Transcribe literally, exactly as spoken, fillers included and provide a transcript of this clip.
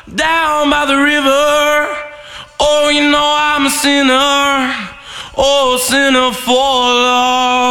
down by the river. Oh, you know I'm a sinner, oh, a sinner for love.